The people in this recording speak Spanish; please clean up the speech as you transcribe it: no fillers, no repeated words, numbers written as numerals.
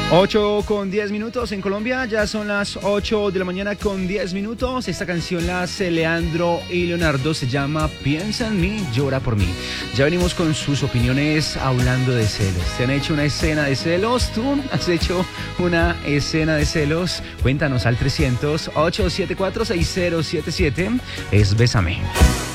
8:10 en Colombia, ya son las 8 de la mañana con 10 minutos. Esta canción la hace Leandro y Leonardo, se llama Piensa en mí, llora por mí. Ya venimos con sus opiniones hablando de celos. ¿Te han hecho una escena de celos? ¿Tú has hecho una escena de celos? Cuéntanos al 300-874-6077. Es Bésame.